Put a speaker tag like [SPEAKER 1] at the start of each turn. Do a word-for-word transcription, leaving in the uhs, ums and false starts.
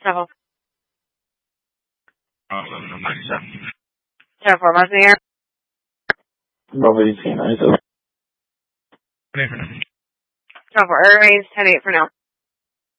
[SPEAKER 1] Travel.
[SPEAKER 2] Awesome. ninety-seven.
[SPEAKER 1] ten four, miles in the air.
[SPEAKER 3] Bravo eighteen, ninety-seven.
[SPEAKER 2] ten eight for now.
[SPEAKER 1] ten four, air remains ten eight for now.